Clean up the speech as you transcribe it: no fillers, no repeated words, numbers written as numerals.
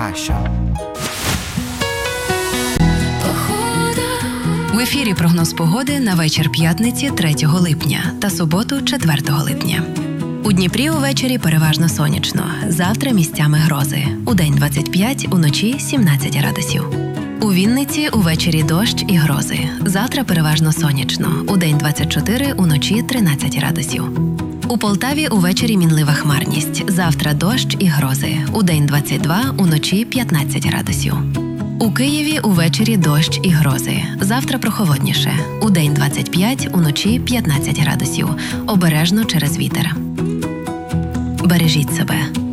Аша. В ефірі прогноз погоди на вечір п'ятниці 3 липня та суботу 4 липня. У Дніпрі увечері переважно сонячно. Завтра місцями грози. Удень 25, уночі 17 градусів. У Вінниці увечері дощ і грози. Завтра переважно сонячно. Удень 24, уночі 13 градусів. У Полтаві увечері мінлива хмарність. Завтра дощ і грози. Удень 22, уночі 15 градусів. У Києві увечері дощ і грози. Завтра прохолодніше. Удень 25, уночі 15 градусів. Обережно через вітер. Бережіть себе.